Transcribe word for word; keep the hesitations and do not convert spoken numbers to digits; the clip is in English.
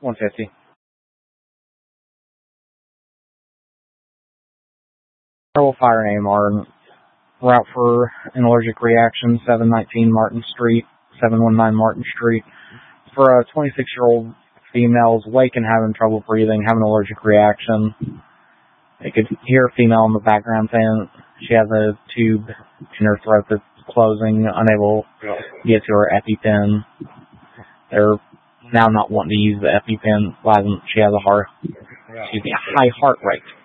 one fifty. Trouble fire and A M R. Route for an allergic reaction, seven nineteen Martin Street, seven one nine Martin Street. For a twenty-six-year-old female is awake and having trouble breathing, having an allergic reaction. They could hear a female in the background saying she has a tube in her throat that's closing, unable to get to her EpiPen. They're now not wanting to use the EpiPen. She has a heart, excuse me, a high heart rate.